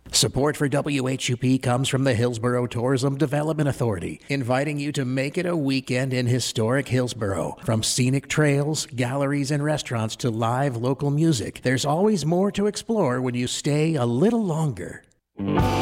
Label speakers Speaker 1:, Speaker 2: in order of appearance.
Speaker 1: Support for WHUP comes from the Hillsborough Tourism Development Authority, inviting you to make it a weekend in historic Hillsborough. From scenic trails, galleries, and restaurants to live local music, there's always more to explore when you stay a little longer.